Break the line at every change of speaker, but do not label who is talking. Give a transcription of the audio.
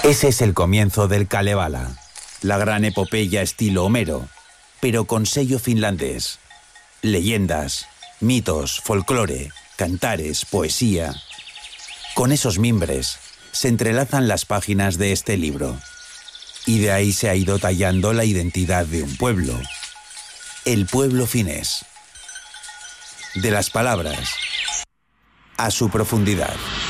Ese es el comienzo del Kalevala, la gran epopeya estilo Homero, pero con sello finlandés. Leyendas, mitos, folclore, cantares, poesía. Con esos mimbres se entrelazan las páginas de este libro. Y de ahí se ha ido tallando la identidad de un pueblo. El pueblo finés. De las palabras a su profundidad.